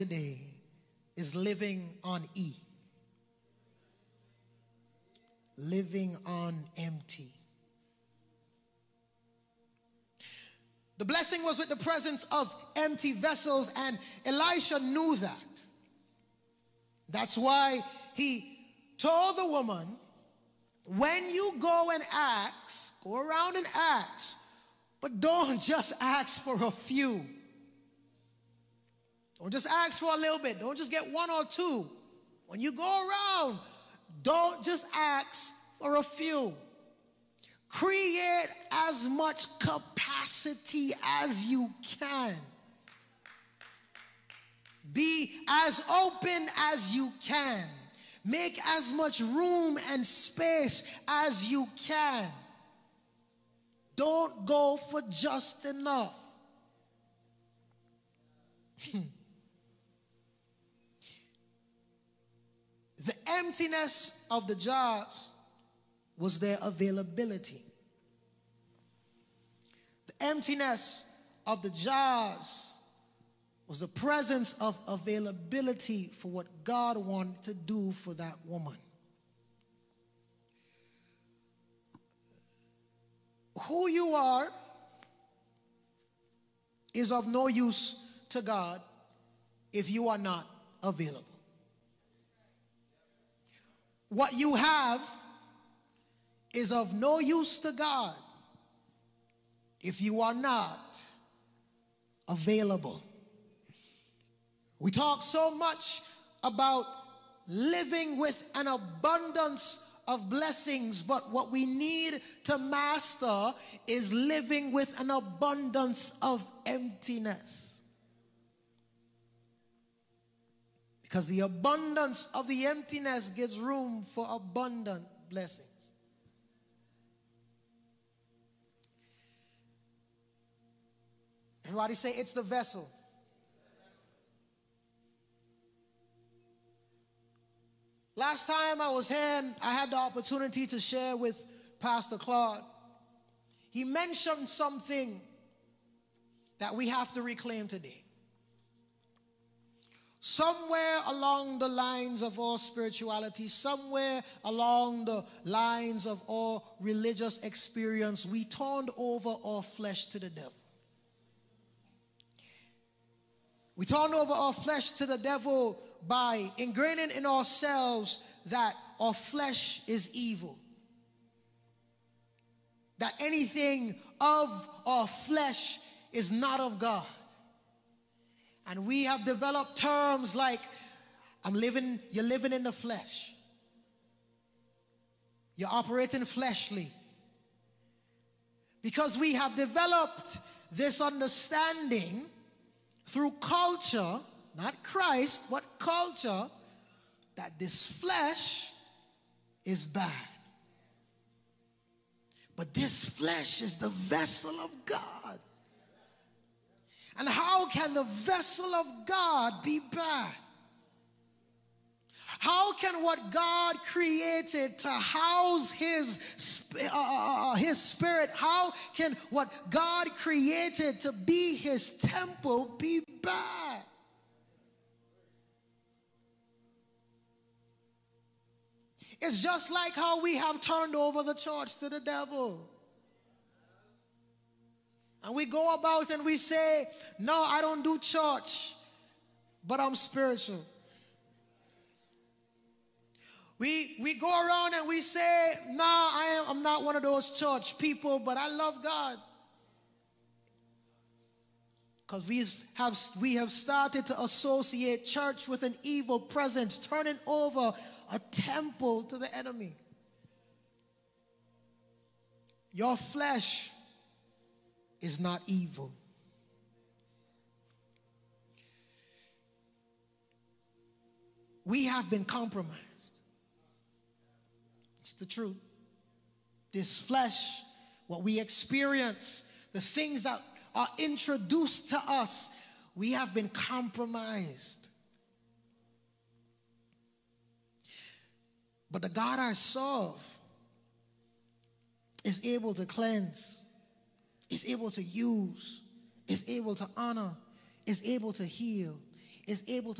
today is living on E. Living on empty. The blessing was with the presence of empty vessels, and Elisha knew that. That's why he told the woman, when you go and ask, go around and ask, but don't just ask for a few. Don't just ask for a little bit. Don't just get one or two. When you go around, don't just ask for a few. Create as much capacity as you can. Be as open as you can. Make as much room and space as you can. Don't go for just enough. The emptiness of the jars was their availability. The emptiness of the jars was the presence of availability for what God wanted to do for that woman. Who you are is of no use to God if you are not available. What you have is of no use to God if you are not available. We talk so much about living with an abundance of blessings, but what we need to master is living with an abundance of emptiness. Because the abundance of the emptiness gives room for abundant blessings. Everybody say, it's the vessel. Last time I was here, I had the opportunity to share with Pastor Claude. He mentioned something that we have to reclaim today. Somewhere along the lines of our spirituality, somewhere along the lines of our religious experience, we turned over our flesh to the devil. We turned over our flesh to the devil by ingraining in ourselves that our flesh is evil. That anything of our flesh is not of God. And we have developed terms like, you're living in the flesh. You're operating fleshly. Because we have developed this understanding through culture, not Christ, but culture, that this flesh is bad. But this flesh is the vessel of God. And how can the vessel of God be bad? How can what God created to house his spirit, how can what God created to be his temple be bad? It's just like how we have turned over the church to the devil. And we go about and we say, no, I don't do church, but I'm spiritual. We go around and we say, no, I'm not one of those church people, but I love God. Because we have started to associate church with an evil presence, turning over a temple to the enemy. Your flesh is not evil. We have been compromised. It's the truth. This flesh, what we experience, the things that are introduced to us, we have been compromised. But the God I serve is able to cleanse, is able to use, is able to honor, is able to heal, is able to